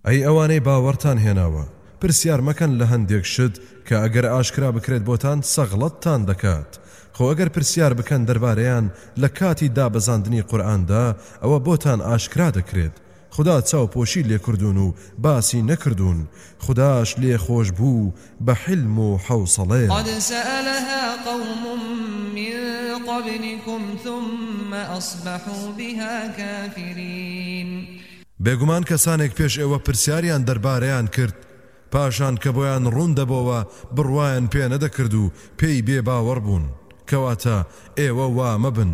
ئەی ئەوانەی باوەڕتان هێناوە پرسیار مەکەن لە هەندێک شت کە ئەگەر ئاشکرا بکرێت بۆتان سەغڵەتتان دەکات خۆ ئەگەر پرسیار بکەن دەربارەیان لە کاتی دابەزاندنی قورئاندا ئەوە بۆتان ئاشکرا دەکرێت خدا چاوپۆشی لێکردوون و باسی نەکردوون خداش لێ خۆش بوو بە حلم و حوسڵێ قد سألها قوم من قبلكم ثم أصبحوا بها كافرين بێگومان کەسانێک پێش ئێوە پرسیاریان دەربارەیان کرد پاشان کە بۆیان ڕوون دەبەوە بڕوایان پێ نەدەکرد و پێی بێ باوەڕ بوون کەواتە ئێوە وا مەبن